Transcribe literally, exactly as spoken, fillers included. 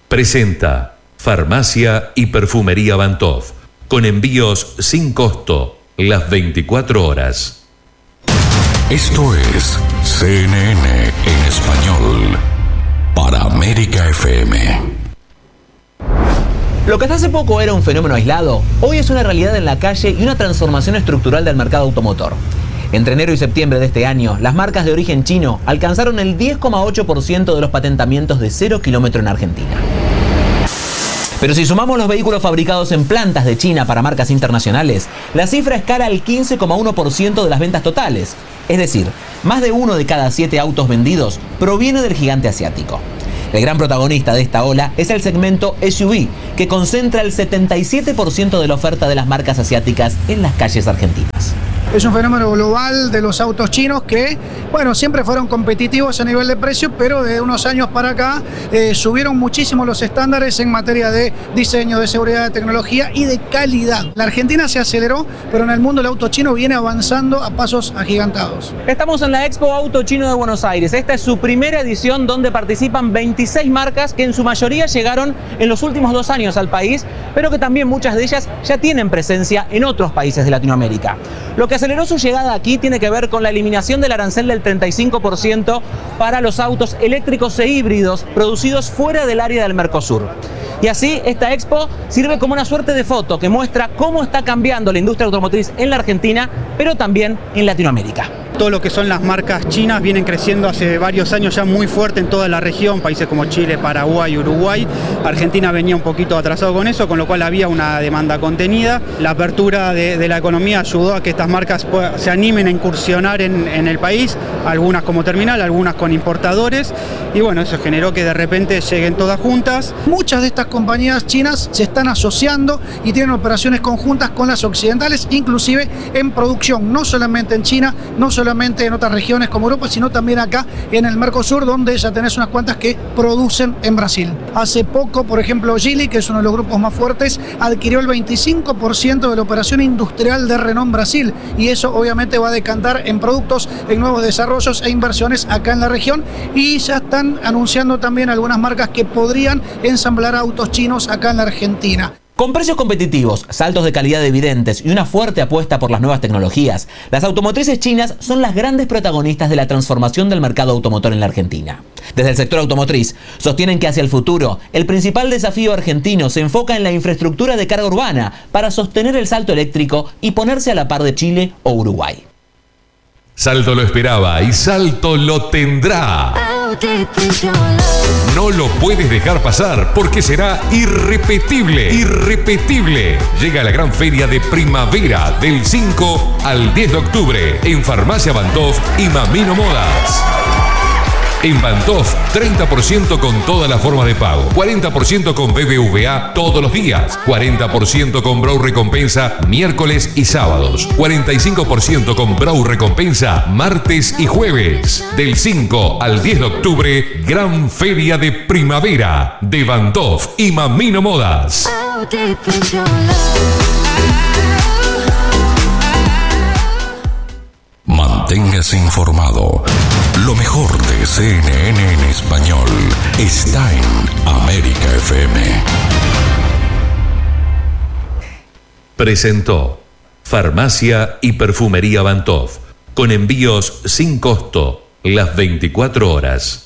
Presenta Farmacia y Perfumería Bantov, con envíos sin costo las veinticuatro horas. Esto es C N N en español para América F M. Lo que hasta hace poco era un fenómeno aislado, hoy es una realidad en la calle y una transformación estructural del mercado automotor. Entre enero y septiembre de este año, las marcas de origen chino alcanzaron el diez coma ocho por ciento de los patentamientos de cero kilómetro en Argentina. Pero si sumamos los vehículos fabricados en plantas de China para marcas internacionales, la cifra escala al quince coma uno por ciento de las ventas totales. Es decir, más de uno de cada siete autos vendidos proviene del gigante asiático. El gran protagonista de esta ola es el segmento S U V, que concentra el setenta y siete por ciento de la oferta de las marcas asiáticas en las calles argentinas. Es un fenómeno global de los autos chinos que, bueno, siempre fueron competitivos a nivel de precio, pero de unos años para acá eh, subieron muchísimo los estándares en materia de diseño, de seguridad, de tecnología y de calidad. La Argentina se aceleró, pero en el mundo el auto chino viene avanzando a pasos agigantados. Estamos en la Expo Auto Chino de Buenos Aires. Esta es su primera edición donde participan veintiséis marcas que en su mayoría llegaron en los últimos dos años al país, pero que también muchas de ellas ya tienen presencia en otros países de Latinoamérica. Lo que aceleró su llegada aquí tiene que ver con la eliminación del arancel del treinta y cinco por ciento para los autos eléctricos e híbridos producidos fuera del área del Mercosur. Y así esta expo sirve como una suerte de foto que muestra cómo está cambiando la industria automotriz en la Argentina, pero también en Latinoamérica. Todo lo que son las marcas chinas vienen creciendo hace varios años ya muy fuerte en toda la región, países como Chile, Paraguay, Uruguay. Argentina venía un poquito atrasado con eso, con lo cual había una demanda contenida. La apertura de, de la economía ayudó a que estas marcas se animen a incursionar en, en el país, algunas como terminal, algunas con importadores, y bueno, eso generó que de repente lleguen todas juntas. Muchas de estas compañías chinas se están asociando y tienen operaciones conjuntas con las occidentales, inclusive en producción, no solamente en China, no solamente solamente en otras regiones como Europa, sino también acá en el Mercosur, donde ya tenés unas cuantas que producen en Brasil. Hace poco, por ejemplo, Geely, que es uno de los grupos más fuertes, adquirió el veinticinco por ciento de la operación industrial de Renault Brasil, y eso obviamente va a decantar en productos, en nuevos desarrollos e inversiones acá en la región, y ya están anunciando también algunas marcas que podrían ensamblar autos chinos acá en la Argentina. Con precios competitivos, saltos de calidad evidentes y una fuerte apuesta por las nuevas tecnologías, las automotrices chinas son las grandes protagonistas de la transformación del mercado automotor en la Argentina. Desde el sector automotriz, sostienen que hacia el futuro, el principal desafío argentino se enfoca en la infraestructura de carga urbana para sostener el salto eléctrico y ponerse a la par de Chile o Uruguay. Salto lo esperaba y Salto lo tendrá. No lo puedes dejar pasar porque será irrepetible, irrepetible. Llega la gran feria de primavera del cinco al diez de octubre en Farmacia Bantov y Mamino Modas. En Bantov, treinta por ciento con todas las formas de pago, cuarenta por ciento con B B V A todos los días, cuarenta por ciento con Brow Recompensa miércoles y sábados, cuarenta y cinco por ciento con Brow Recompensa martes y jueves. Del cinco al diez de octubre, gran feria de primavera de Bantov y Mamino Modas. Manténgase informado. Lo mejor de C N N en español está en América F M. Presentó Farmacia y Perfumería Bantov, con envíos sin costo las veinticuatro horas.